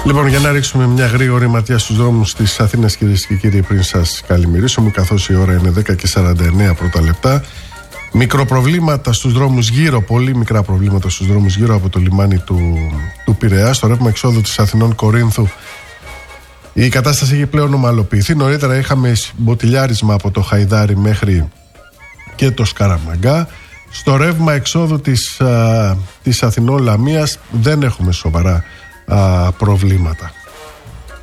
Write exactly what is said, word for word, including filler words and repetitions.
Λοιπόν, για να ρίξουμε μια γρήγορη ματιά στους δρόμους της Αθήνας, κυρίες και κύριοι, πριν σας καλημερίσω, καθώς η ώρα είναι δέκα και σαράντα εννέα πρώτα λεπτά. Μικροπροβλήματα στους δρόμους γύρω, πολύ μικρά προβλήματα στους δρόμους γύρω από το λιμάνι του, του Πειραιά. Στο ρεύμα εξόδου της Αθηνών Κορίνθου η κατάσταση έχει πλέον ομαλοποιηθεί. Νωρίτερα είχαμε μποτιλιάρισμα από το Χαϊδάρι μέχρι και το Σκαραμαγκά. Στο ρεύμα εξόδου της, α, της Αθηνών Λαμίας δεν έχουμε σοβαρά α, προβλήματα.